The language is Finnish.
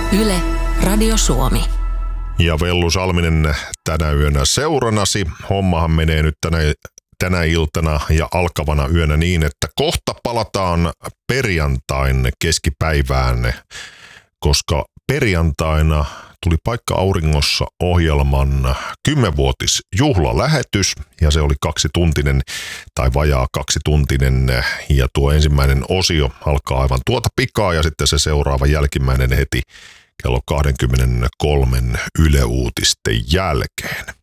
Yle, Radio Suomi. Ja Vellu Salminen tänä yönä seuranasi. Hommahan menee nyt tänä iltana ja alkavana yönä niin, että kohta palataan perjantain keskipäivään, koska perjantaina tuli Paikka Auringossa -ohjelman 10-vuotisjuhlalähetys ja se oli 2-tuntinen tai vajaa 2-tuntinen ja tuo ensimmäinen osio alkaa aivan tuota pikaa ja sitten se seuraava jälkimmäinen heti kello 23 Yle Uutisten jälkeen.